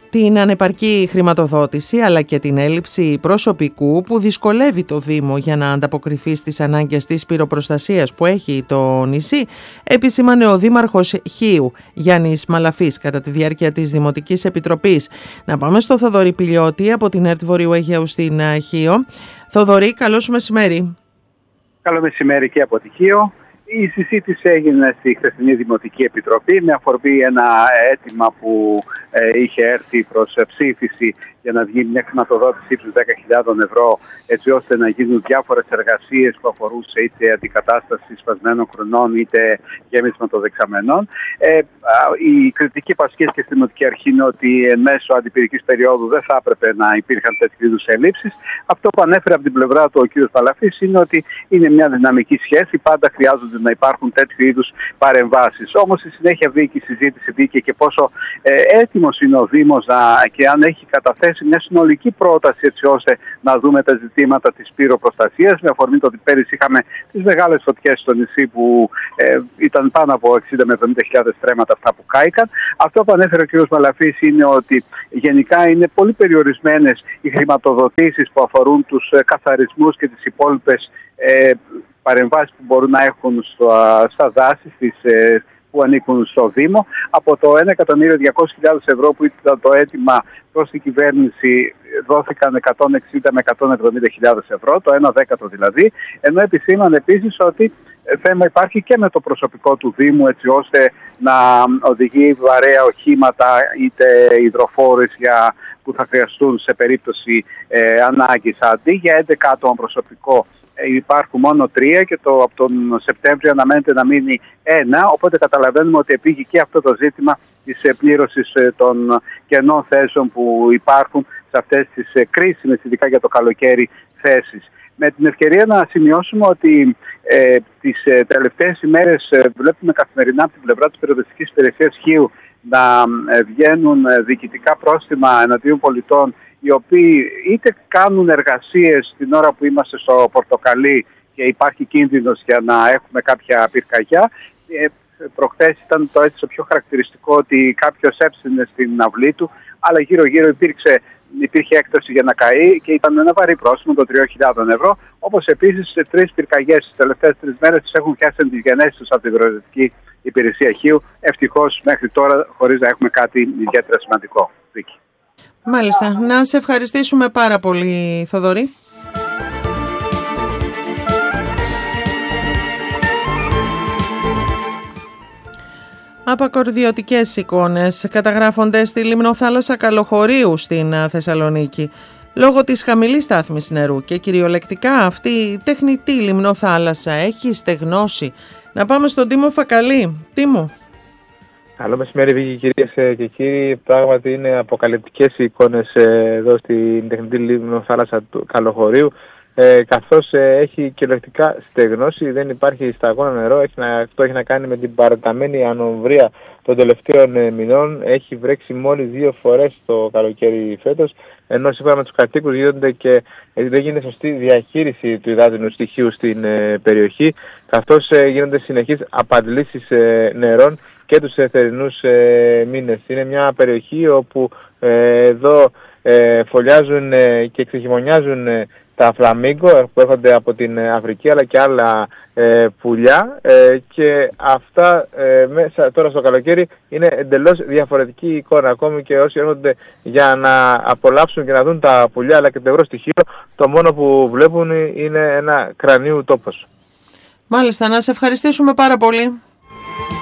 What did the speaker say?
την ανεπαρκή χρηματοδότηση αλλά και την έλλειψη προσωπικού που δυσκολεύει το Δήμο για να ανταποκριθεί στις ανάγκες της πυροπροστασίας που έχει το νησί, επισήμανε ο Δήμαρχος Χίου Γιάννης Μαλαφής κατά τη διάρκεια της Δημοτικής Επιτροπής. Να πάμε στο Θοδωρή Πηλιώτη από την ΕΡΤ Βορείου Αιγαίου στην Χίο. Θοδωρή, καλό σου μεσημέρι. Καλό μεσημέρι και από τη Χίο. Η συζήτηση έγινε στη χθεσινή Δημοτική Επιτροπή με αφορμή ένα αίτημα που είχε έρθει προς ψήφιση για να βγει μια χρηματοδότηση ύψους 10.000 ευρώ, έτσι ώστε να γίνουν διάφορες εργασίες που αφορούσε είτε αντικατάσταση σπασμένων χρονών είτε γέμισμα των δεξαμενών. Η κριτική που ασκήθηκε στη Δημοτική Αρχή είναι ότι εν μέσω αντιπυρικής περίοδου δεν θα έπρεπε να υπήρχαν τέτοιου είδους ελλείψεις. Αυτό που ανέφερε από την πλευρά του ο κ. Παλαφής είναι ότι είναι μια δυναμική σχέση, πάντα χρειάζονται να υπάρχουν τέτοιου είδους παρεμβάσεις. Όμως στη συνέχεια βγήκε η συζήτηση, βγήκε και πόσο έτοιμος είναι ο Δήμος και αν έχει καταθέσει μια συνολική πρόταση έτσι ώστε να δούμε τα ζητήματα της πυροπροστασίας, με αφορμή το ότι πέρυσι είχαμε τις μεγάλες φωτιές στο νησί που ήταν πάνω από 60 με 70.000 στρέμματα αυτά που κάηκαν. Αυτό που ανέφερε ο κ. Μαλαφής είναι ότι γενικά είναι πολύ περιορισμένες οι χρηματοδοτήσεις που αφορούν τους καθαρισμούς και τις υπόλοιπες παρεμβάσεις που μπορούν να έχουν στα δάση, που ανήκουν στο Δήμο. Από το 1.200.000 ευρώ που ήταν το αίτημα προς την κυβέρνηση δόθηκαν 160 με 170.000 ευρώ, το 1/10 δηλαδή, ενώ επισήμανε επίσης ότι θέμα υπάρχει και με το προσωπικό του Δήμου, έτσι ώστε να οδηγεί βαρέα οχήματα είτε υδροφόρες που θα χρειαστούν σε περίπτωση ανάγκης. Αντί για 11 άτομα προσωπικό υπάρχουν μόνο 3 και από τον Σεπτέμβριο αναμένεται να μείνει 1, οπότε καταλαβαίνουμε ότι επήγει και αυτό το ζήτημα της πλήρωσης των κενών θέσεων που υπάρχουν σε αυτές τις κρίσιμες, ειδικά για το καλοκαίρι, θέσεις. Με την ευκαιρία να σημειώσουμε ότι τις τελευταίες ημέρες βλέπουμε καθημερινά από την πλευρά της Πυροσβεστικής Υπηρεσίας Χίου να βγαίνουν διοικητικά πρόστιμα εναντίον πολιτών, οι οποίοι είτε κάνουν εργασίες την ώρα που είμαστε στο πορτοκαλί και υπάρχει κίνδυνος για να έχουμε κάποια πυρκαγιά. Προχθές ήταν το έτσι πιο χαρακτηριστικό ότι κάποιος έψινε στην αυλή του, αλλά γύρω-γύρω υπήρχε έκταση για να καεί και ήταν ένα βαρύ πρόστιμο των 3.000 ευρώ. Όπως επίσης 3 πυρκαγιές τις τελευταίες 3 μέρες τις έχουν πιάσει τις γενέσεις τους από την Πυροσβεστική Υπηρεσία Χίου. Ευτυχώς μέχρι τώρα χωρίς να έχουμε κάτι ιδιαίτερα σημαντικό. Μάλιστα. Να σε ευχαριστήσουμε πάρα πολύ, Θοδωρή. Απακορδιωτικές εικόνες καταγράφονται στη λιμνοθάλασσα Καλοχωρίου στην Θεσσαλονίκη. Λόγω της χαμηλής στάθμης νερού και κυριολεκτικά αυτή η τεχνητή λιμνοθάλασσα έχει στεγνώσει. Να πάμε στον Τίμο Φακαλή. Τίμο. Καλό μεσημέρι, Βίκη, κυρίες και κύριοι. Πράγματι είναι αποκαλυπτικές οι εικόνες εδώ στην τεχνητή λιμνοθάλασσα του Καλοχωρίου, καθώς έχει κυριολεκτικά στεγνώσει, δεν υπάρχει σταγόνα νερό. Αυτό έχει να κάνει με την παραταμένη ανομβρία των τελευταίων μηνών. Έχει βρέξει μόλις 2 φορές το καλοκαίρι φέτος, ενώ σύμφωνα με τους κατοίκους δεν γίνεται σωστή διαχείριση του υδάτινου στοιχείου στην περιοχή, καθώς γίνονται συνεχείς απαντλήσεις νερών και τους θερινούς μήνες. Είναι μια περιοχή όπου εδώ φωλιάζουν και ξεχειμονιάζουν τα φλαμίγκο που έρχονται από την Αφρική, αλλά και άλλα πουλιά, και αυτά μέσα τώρα στο καλοκαίρι είναι εντελώς διαφορετική εικόνα. Ακόμη και όσοι έρχονται για να απολαύσουν και να δουν τα πουλιά αλλά και το υγρό στοιχείο, το μόνο που βλέπουν είναι ένα κρανίου τόπος. Μάλιστα, να σε ευχαριστήσουμε πάρα πολύ.